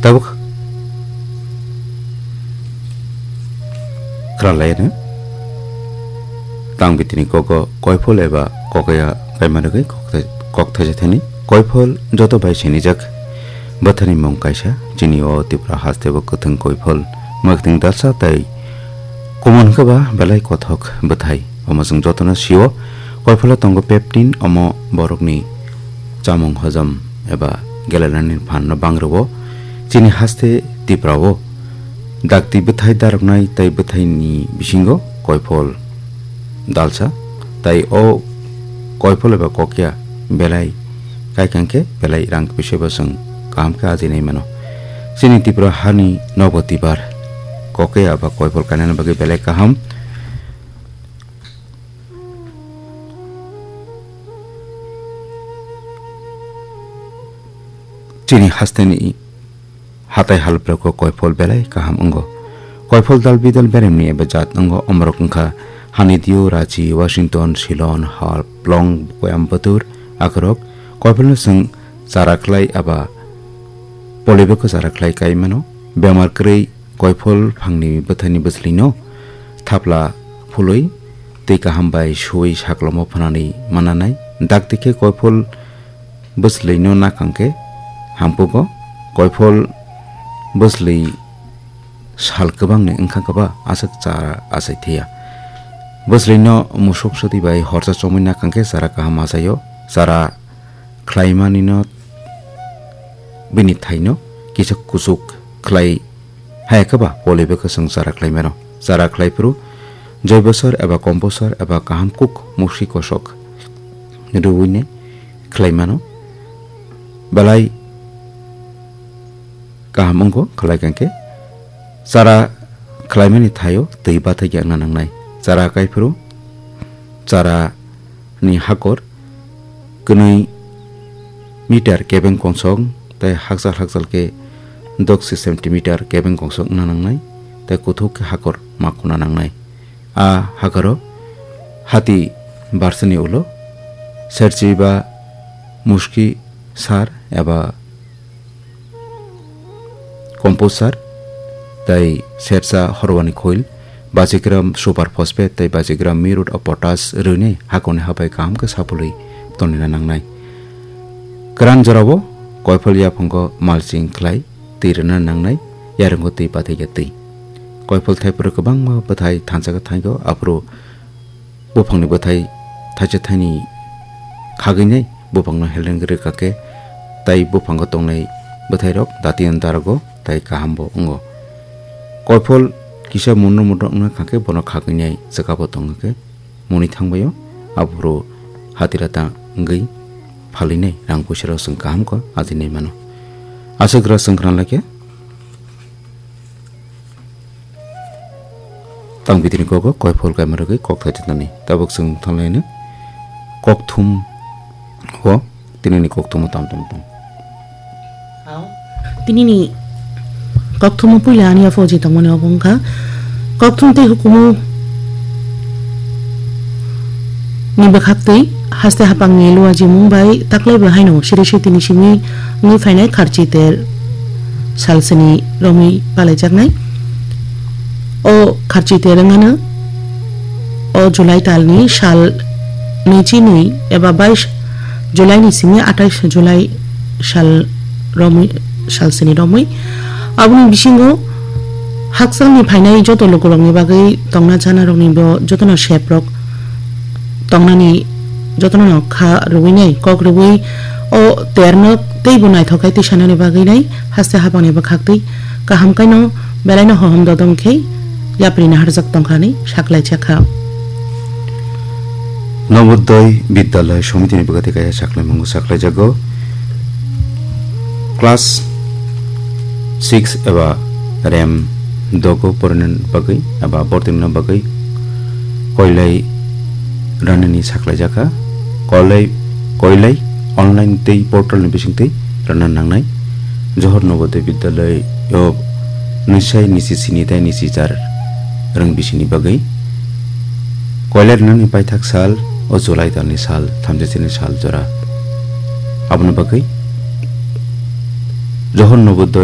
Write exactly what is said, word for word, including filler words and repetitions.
tabuk kralayan tang bitini koko koifol eba kokaya kaimanagai kokta jathani koifol joto bai sinijak bathani mong kaisa chini o tipra hasteba kuthung koifol magting dalsa tai kumon kaba belai kothok bathai amasung jotona siwo koifola tongo peptin amo borokni chamung hajam eba gelalanin phanna bangrabo chini haste tiprawo dakti bathai daroknai tai bathai ni bisingo koifol dalsa tai o koifol eba kokya belai kai kangke belai rang piseba sung kam ka ajinai mano chini tipra hani nogotibar kokya aba koifol kanana bagi belai kaham chini hasteni hatai halpra ko koifol belai kaham ungo koifol dal bidal beremni eba jat ungo omrokungkha hanidio raji washington silon hal plong coimbatore akrok koifol sung saraklai aba polibeko saraklai kai mano bemar krei koifol phangni bathani baslino thapla phuloi tei kaham bai shui saklomo phanani mananai daktike koifol baslino nakangke hampuko koifol basli sal kebang ne engkha kaba asak cara asai thia baslino musok soti bai horsa chomina kangke sara kaham asayo sara khlaimani no bini thaino kisak kusuk khlai hai kaba polibe ka sangsara khlaimero sara khlaipru joybosor eba komposor eba kaham kuk musi kosok ruwine khlaimano balai kahamungko khalai kangke sara khlaimani thayo tei bathai gyangna nangnai sara kaipru sara ni hakor kunui meter kebeng kongsong tai haksal haksal ke doksi centimeter kebeng kongsong na nangnai tai kuthuk ke hakor makuna nangnai a hakaro hati barsani ulo serchi ba muski sar eba komposar tai sersa horwani khoil bajigram super phosphate tai bajigram mirut of potash rune hakone habai kam ka sapului tonina nangnai kran jorabo koifol ya phongo mulching khlai tirna nangnai yarungo tei pathai gati koifol thaipur kabang ma pathai thanjaga thaigo apro bufangni pathai thaje thaini khaginai bufangno helengre kake tai bufango tongnai pathai rok datian darago tai kahambo ungo koifol kisa munno mudokna kake bono khaginai jakabo tongke muni thangbayo apro hatirata ngai phalinai rang pusira sung kaham ko ajinai mano asagra sangkran lake tang bitini ko koifol kai marage kok thajitani tabuk sung thanlaina kokthum ho tinini kokthum tam tam tam hau tinini kokthum puilani afoji tangone obongkha kokthum te hukumu ni bakhaktei haste hapang ni luaji mumbai taklai bahaino shirishi tini simi ngi fainai kharchi ter salsani romi palai jaknai o kharchi ter ngana o julai talni sal nichi nui eba বাইশ julai ni simi আঠাশ julai sal romi salsani romi abuni bisingo haksang ni fainai joto lokorong ni bagai tongna jana rongni bo jotona sheprok tongnani jotona no kha ruwinai kok ruwi o terno tei bunai thokai ti sanani bagai nai haste hapani ba khaktei kaham kaino belaino hohom dodong khei yaprina harjak tongkhani saklai chakha Navodaya বিদ্যালয় সমিতিনি বগতে কায়া সাকলাই মঙ্গু সাকলাই জাগো class six এবা রেম দগো পরনন বগৈ এবা বর্তমান বগৈ কইলাই রাননি সাকলাই জাকা কইলাই কইলাই online তেই portal নি বিসিংতেই রানন নাংনাই জহর নবোদয় বিদ্যালয় ও নিশাই নিসি সিনিতাই নিসি চার রং বিসিনি বগৈ কইলাই রাননি পাইথাক সাল o Julai dalni sal thamjachini sal jora aboni bagai johor noboddoi